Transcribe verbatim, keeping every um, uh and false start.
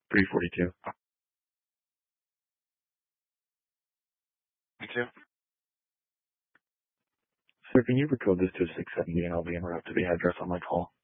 three forty-two. Me too. Sir, can you recode this to a six seventy and I'll be interrupted the address on my call?